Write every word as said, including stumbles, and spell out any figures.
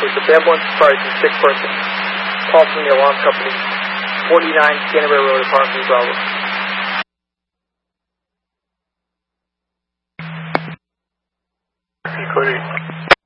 with the ambulance comprising six persons. Call from the alarm company, forty-nine Canterbury Road, apartment Bravo. Cody.